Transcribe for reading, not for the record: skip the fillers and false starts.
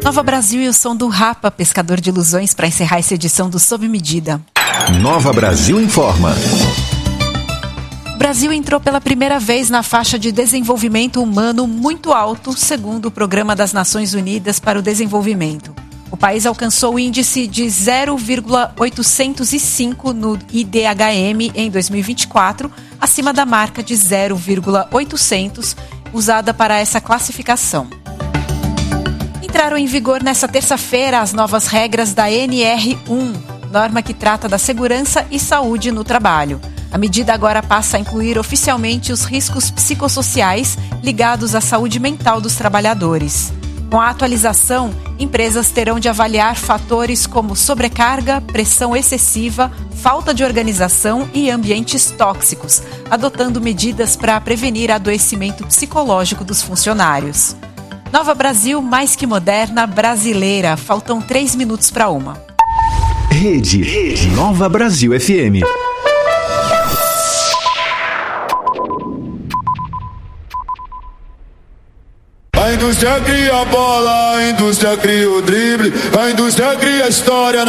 Nova Brasil e o som do Rapa, pescador de ilusões, para encerrar essa edição do Sob Medida. Nova Brasil informa. O Brasil entrou pela primeira vez na faixa de desenvolvimento humano muito alto, segundo o Programa das Nações Unidas para o Desenvolvimento. O país alcançou o índice de 0,805 no IDHM em 2024, acima da marca de 0,800 usada para essa classificação. Entraram em vigor nesta terça-feira as novas regras da NR1, norma que trata da segurança e saúde no trabalho. A medida agora passa a incluir oficialmente os riscos psicossociais ligados à saúde mental dos trabalhadores. Com a atualização, empresas terão de avaliar fatores como sobrecarga, pressão excessiva, falta de organização e ambientes tóxicos, adotando medidas para prevenir adoecimento psicológico dos funcionários. Nova Brasil, mais que moderna, brasileira. Faltam 3 minutos para 1. Rede Nova Brasil FM. A indústria cria a bola, a indústria cria o drible, a indústria cria a história.